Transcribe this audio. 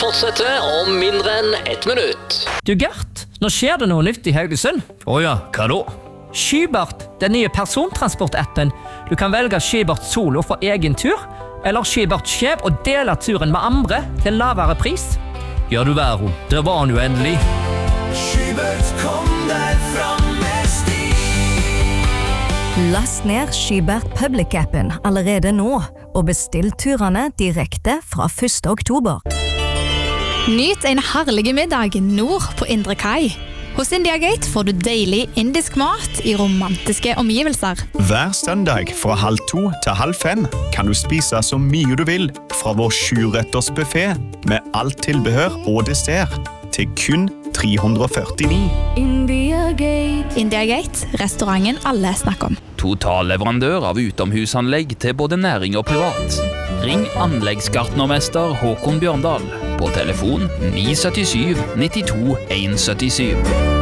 Fortsetter om mindre enn 1 minutt. Du Gert, nå skjer det noe nytt i Haugesund. Åja, hva da? Skybart, den nye persontransportappen. Du kan velge Skybart solo for egen tur, eller Skybart Skjev og dele turen med andre til en lavere pris. Ja du væro, der var han jo endelig. Skybert kom der fram med stil. Last ned Skybert Public-appen allerede nå, og bestill turene direkte fra 1. oktober. Nyt en herlig middag nord på Indre Kai. Hos India Gate får du deilig indisk mat i romantiske omgivelser. Hver søndag fra 14:30 til 17:30 kan du spise så mye du vil fra vår 7-retters buffet med alt tilbehør og dessert til kun 349. India Gate. India Gate, restauranten alle snakker om. Totalleverandør av utomhusanlegg til både næring og privat. Ring anleggsgartnermester Håkon Bjørndal på telefon 977 92 177.